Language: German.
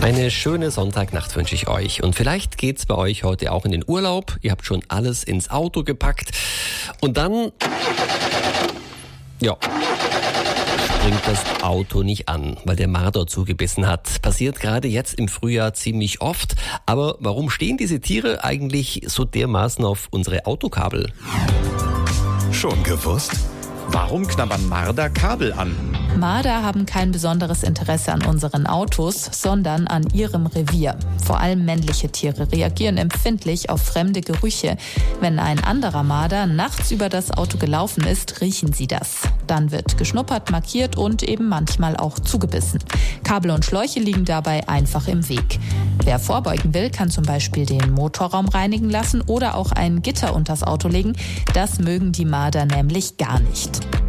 Eine schöne Sonntagnacht wünsche ich euch. Und vielleicht geht's bei euch heute auch in den Urlaub. Ihr habt schon alles ins Auto gepackt. Und dann, springt das Auto nicht an, weil der Marder zugebissen hat. Passiert gerade jetzt im Frühjahr ziemlich oft. Aber warum stehen diese Tiere eigentlich so dermaßen auf unsere Autokabel? Schon gewusst? Warum knabbern Marder Kabel an? Marder haben kein besonderes Interesse an unseren Autos, sondern an ihrem Revier. Vor allem männliche Tiere reagieren empfindlich auf fremde Gerüche. Wenn ein anderer Marder nachts über das Auto gelaufen ist, riechen sie das. Dann wird geschnuppert, markiert und eben manchmal auch zugebissen. Kabel und Schläuche liegen dabei einfach im Weg. Wer vorbeugen will, kann zum Beispiel den Motorraum reinigen lassen oder auch ein Gitter unters Auto legen. Das mögen die Marder nämlich gar nicht.